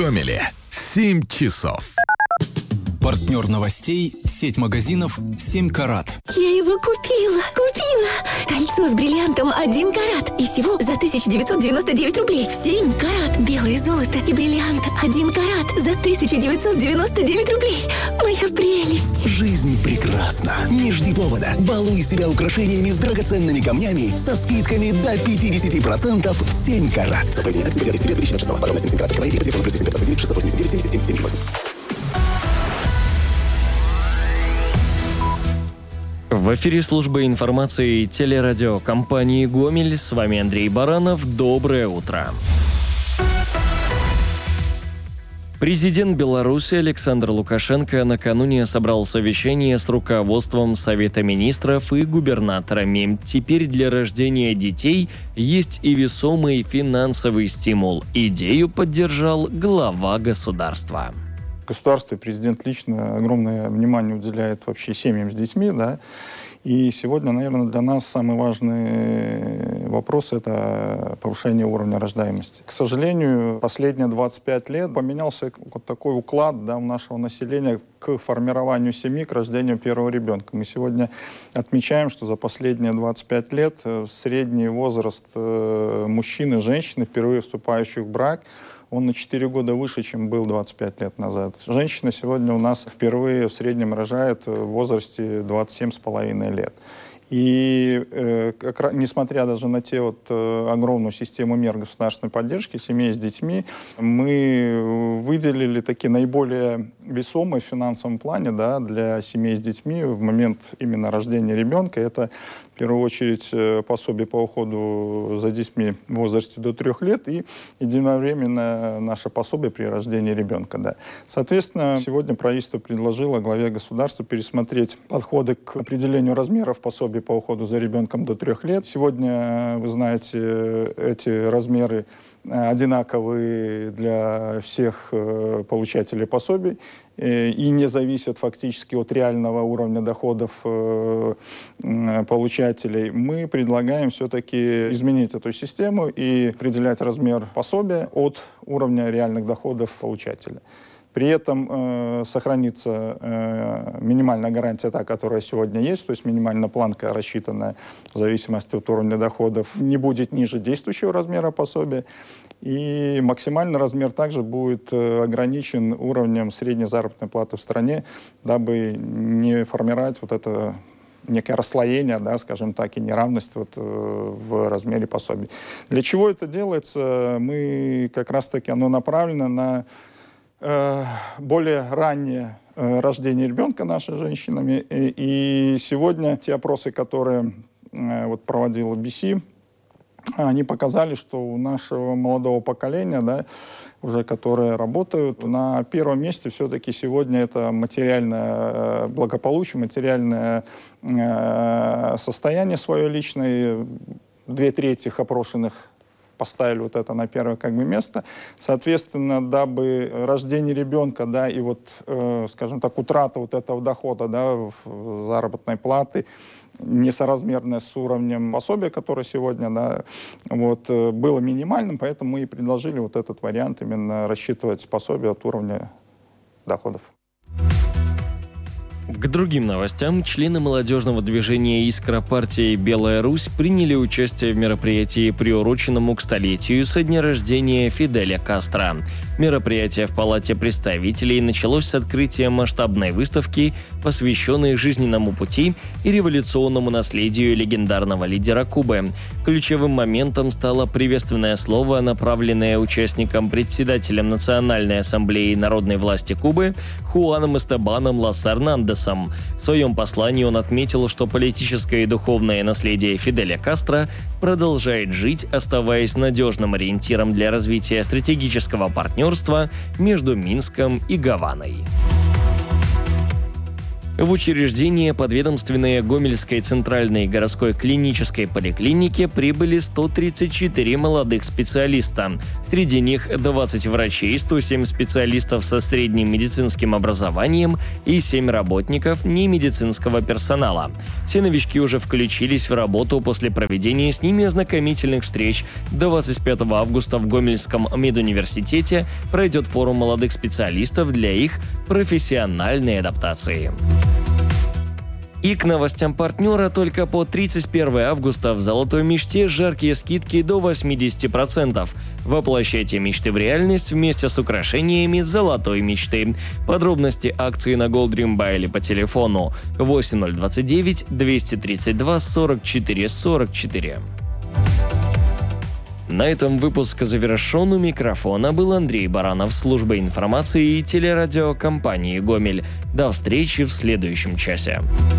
Гомеле 7 часов. Партнер новостей – сеть магазинов «7 карат». Я его купила. Кольцо с бриллиантом 1 карат. И всего за 1999 рублей. 7 карат. Белое золото и бриллиант 1 карат. За 1999 рублей. Моя прелесть. Жизнь прекрасна. Не жди повода. Балуй себя украшениями с драгоценными камнями со скидками до 50% в 7 карат. Западение от 2006. Подробности 7 карат. Телефон плюс 329 689 77 78. В эфире службы информации телерадиокомпании «Гомель». С вами Андрей Баранов. Доброе утро. Президент Беларуси Александр Лукашенко накануне собрал совещание с руководством Совета министров и губернаторами. Теперь для рождения детей есть и весомый финансовый стимул. Идею поддержал глава государства. Государство и президент лично огромное внимание уделяет вообще семьям с детьми, да. И сегодня, наверное, для нас самый важный вопрос – это повышение уровня рождаемости. К сожалению, последние 25 лет поменялся вот такой уклад, да, у нашего населения к формированию семьи, к рождению первого ребенка. Мы сегодня отмечаем, что за последние 25 лет средний возраст мужчин и женщин, впервые вступающих в брак, он на 4 года выше, чем был 25 лет назад. Женщина сегодня у нас впервые в среднем рожает в возрасте 27,5 лет. И несмотря даже на те огромную систему мер государственной поддержки семей с детьми, мы выделили такие наиболее весомые в финансовом плане, да, для семей с детьми в момент именно рождения ребенка. Это в первую очередь пособие по уходу за детьми в возрасте до 3 лет и единовременно наше пособие при рождении ребенка. Да. Соответственно, сегодня правительство предложило главе государства пересмотреть подходы к определению размеров пособия по уходу за ребенком до 3 лет. Сегодня, вы знаете, эти размеры одинаковые для всех получателей пособий и не зависят фактически от реального уровня доходов получателей. Мы предлагаем все-таки изменить эту систему и определять размер пособия от уровня реальных доходов получателя. При этом сохранится минимальная гарантия, та, которая сегодня есть, то есть минимальная планка, рассчитанная в зависимости от уровня доходов, не будет ниже действующего размера пособия. И максимальный размер также будет ограничен уровнем средней заработной платы в стране, дабы не формировать вот это некое расслоение, да, скажем так, и неравность в размере пособий. Для чего это делается? Мы как раз-таки, оно направлено на более раннее рождение ребенка нашими женщинами. И сегодня те опросы, которые проводила BC, они показали, что у нашего молодого поколения, да, уже которые работают, на первом месте все-таки сегодня это материальное благополучие, материальное состояние свое личное. 2/3 опрошенных поставили вот это на первое место. Соответственно, дабы рождение ребенка, да, и скажем так, утрата вот этого дохода, да, заработной платы, несоразмерное с уровнем пособия, которое сегодня, да, было минимальным, поэтому мы и предложили вот этот вариант именно рассчитывать пособие от уровня доходов. К другим новостям. Члены молодежного движения «Искра» партии «Белая Русь» приняли участие в мероприятии, приуроченному к столетию со дня рождения Фиделя Кастро. Мероприятие в Палате представителей началось с открытия масштабной выставки, посвященной жизненному пути и революционному наследию легендарного лидера Кубы. Ключевым моментом стало приветственное слово, направленное участникам председателем Национальной ассамблеи народной власти Кубы Хуаном Эстебаном Лас Эрнандесом. В своем послании он отметил, что политическое и духовное наследие Фиделя Кастро продолжает жить, оставаясь надежным ориентиром для развития стратегического партнерства между Минском и Гаваной. В учреждение подведомственной Гомельской центральной городской клинической поликлинике прибыли 134 молодых специалиста. Среди них 20 врачей, 107 специалистов со средним медицинским образованием и 7 работников немедицинского персонала. Все новички уже включились в работу после проведения с ними ознакомительных встреч. 25 августа в Гомельском медуниверситете пройдет форум молодых специалистов для их профессиональной адаптации. И к новостям партнера только по 31 августа в «Золотой мечте» жаркие скидки до 80%. Воплощайте мечты в реальность вместе с украшениями «Золотой мечты». Подробности акции на Голдрим.бай или по телефону 8029 232 44 44. На этом выпуск завершен. У микрофона был Андрей Баранов, служба информации и телерадиокомпании «Гомель». До встречи в следующем часе.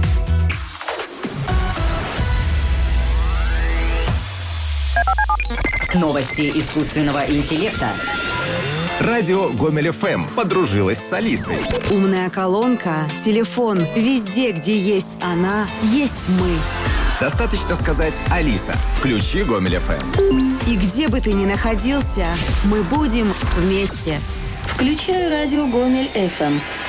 Новости искусственного интеллекта. Радио Гомель ФМ подружилась с Алисой. Умная колонка, телефон, везде, где есть она, есть мы. Достаточно сказать «Алиса, включи Гомель ФМ». И где бы ты ни находился, мы будем вместе. Включай радио Гомель ФМ.